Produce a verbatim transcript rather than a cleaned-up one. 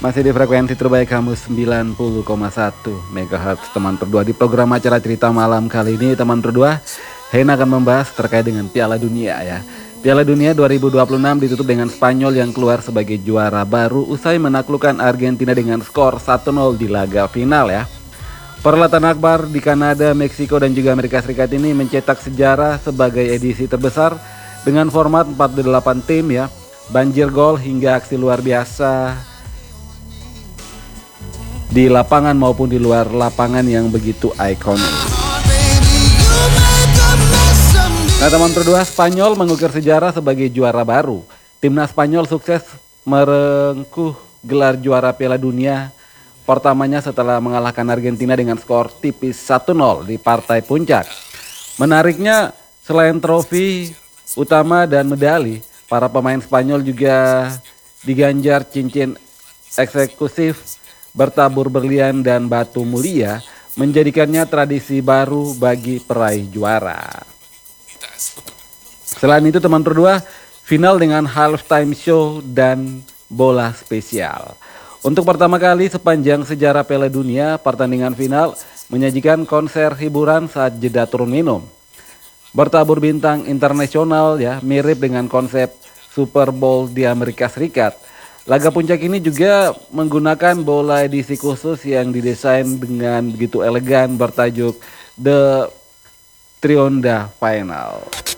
Masih di frekuensi terbaik kamu sembilan puluh koma satu megahertz teman berdua. Di program acara cerita malam kali ini teman berdua, Hena akan membahas terkait dengan Piala Dunia ya. Piala Dunia dua ribu dua puluh enam ditutup dengan Spanyol yang keluar sebagai juara baru usai menaklukkan Argentina dengan skor satu nol di laga final ya. Perhelatan akbar di Kanada, Meksiko dan juga Amerika Serikat ini mencetak sejarah sebagai edisi terbesar dengan format empat puluh delapan tim ya. Banjir gol hingga aksi luar biasa di lapangan maupun di luar lapangan yang begitu ikonik. Nah teman berdua, Spanyol mengukir sejarah sebagai juara baru. Timnas Spanyol sukses merengkuh gelar juara Piala Dunia pertamanya setelah mengalahkan Argentina dengan skor tipis satu nol di partai puncak. Menariknya, selain trofi utama dan medali, para pemain Spanyol juga diganjar cincin eksklusif bertabur berlian dan batu mulia, menjadikannya tradisi baru bagi peraih juara. Selain itu teman berdua, final dengan halftime show dan bola spesial. Untuk pertama kali sepanjang sejarah Piala Dunia, pertandingan final menyajikan konser hiburan saat jeda turun minum. Bertabur bintang internasional ya, mirip dengan konsep Super Bowl di Amerika Serikat. Laga puncak ini juga menggunakan bola edisi khusus yang didesain dengan begitu elegan bertajuk The Trionda Final.